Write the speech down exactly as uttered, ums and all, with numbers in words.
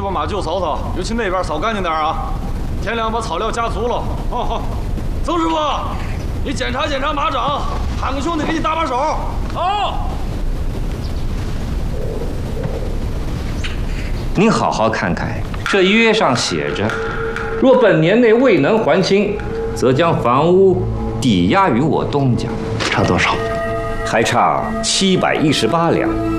把马厩扫扫，尤其那边扫干净点啊！天亮把草料加足了。好好，曾师傅，你检查检查马掌，喊个兄弟给你搭把手。好。 您好好看看，这约上写着，若本年内未能还清，则将房屋抵押于我东家。 差多少？ 还差七百一十八两。